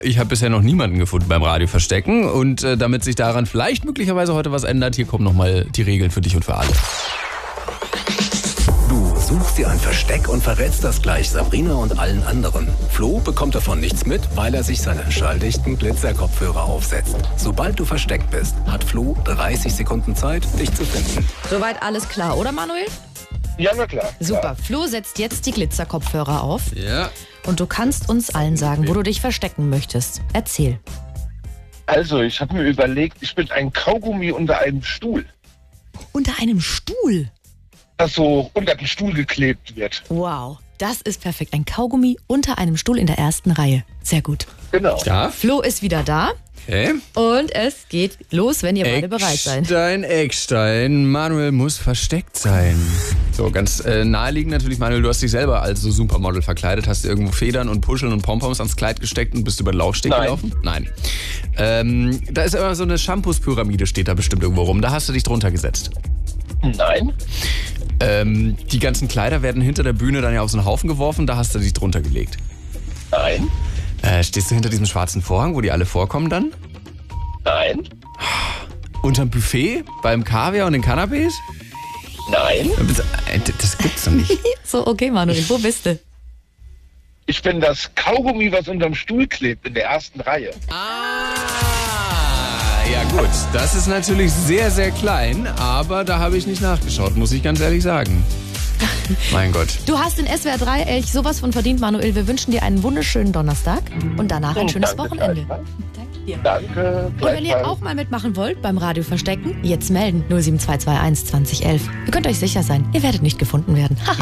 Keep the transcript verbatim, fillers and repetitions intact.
Ich habe bisher noch niemanden gefunden beim Radio verstecken und äh, damit sich daran vielleicht möglicherweise heute was ändert, hier kommen nochmal die Regeln für dich und für alle. Du suchst dir ein Versteck und verrätst das gleich Sabrina und allen anderen. Flo bekommt davon nichts mit, weil er sich seine schalldichten Glitzerkopfhörer aufsetzt. Sobald du versteckt bist, hat Flo dreißig Sekunden Zeit, dich zu finden. Soweit alles klar, oder Manuel? Ja, na klar. Super. Ja. Flo setzt jetzt die Glitzerkopfhörer auf. Ja. Und du kannst uns allen sagen, wo du dich verstecken möchtest. Erzähl. Also, ich habe mir überlegt, ich bin ein Kaugummi unter einem Stuhl, Unter einem Stuhl. das so unter den Stuhl geklebt wird. Wow, das ist perfekt. Ein Kaugummi unter einem Stuhl in der ersten Reihe. Sehr gut. Genau. Ja. Flo ist wieder da Okay. und es geht los, wenn ihr beide bereit seid. Eckstein, Eckstein. Manuel muss versteckt sein. So, ganz äh, naheliegend natürlich, Manuel, du hast dich selber als so Supermodel verkleidet, hast dir irgendwo Federn und Puscheln und Pompons ans Kleid gesteckt und bist über den Laufsteg Nein. gelaufen? Nein. Ähm, da ist immer so eine Shampoos-Pyramide, steht da bestimmt irgendwo rum. Da hast du dich drunter gesetzt. Nein. Ähm, die ganzen Kleider werden hinter der Bühne dann ja auf so einen Haufen geworfen, da hast du dich drunter gelegt. Nein. Äh, stehst du hinter diesem schwarzen Vorhang, wo die alle vorkommen dann? Nein. Unterm Buffet? Beim Kaviar und den Canapés? Nein. Äh, Das gibt's doch nicht. So, okay, Manuel, wo bist du? Ich bin das Kaugummi, was unterm Stuhl klebt, in der ersten Reihe. Ah, ja gut. Das ist natürlich sehr, sehr klein, aber da habe ich nicht nachgeschaut, muss ich ganz ehrlich sagen. Mein Gott. Du hast den S W R drei Elch sowas von verdient, Manuel. Wir wünschen dir einen wunderschönen Donnerstag und danach ein Oh, schönes danke, Wochenende. gleichfalls. Danke dir. Danke. Und wenn ihr auch mal mitmachen wollt beim Radio Verstecken, jetzt melden null sieben zwei zwei eins zwanzig elf. Ihr könnt euch sicher sein, ihr werdet nicht gefunden werden. Haha.